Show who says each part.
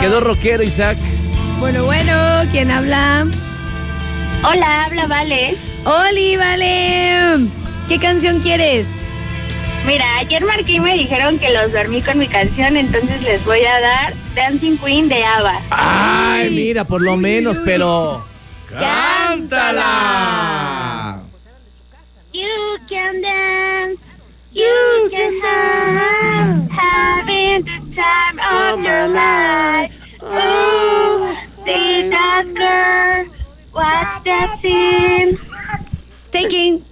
Speaker 1: quedó rockero, Isaac.
Speaker 2: Bueno, ¿quién habla?
Speaker 3: Hola, habla Vale.
Speaker 2: Oli, Vale. ¿Qué canción quieres?
Speaker 3: Mira, ayer marqué y me dijeron que los dormí con mi canción, entonces les voy a dar Dancing Queen de ABBA.
Speaker 1: Ay, mira, por lo menos, pero... ¡cántala!
Speaker 3: You can dance, you can have, having the time of your life. Oh, see that girl, what's that scene?
Speaker 2: Taking